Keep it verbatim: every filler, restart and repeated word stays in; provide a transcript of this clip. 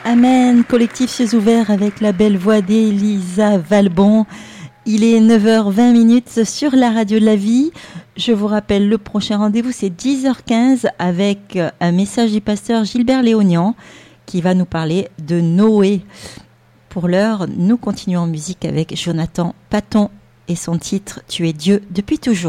Amen, collectif Cieux ouverts avec la belle voix d'Elisa Valbon. Il est neuf heures vingt minutes sur la radio de la vie. Je vous rappelle, le prochain rendez-vous, c'est dix heures quinze avec un message du pasteur Gilbert Léonian qui va nous parler de Noé. Pour l'heure, nous continuons en musique avec Jonathan Patton et son titre « Tu es Dieu depuis toujours ».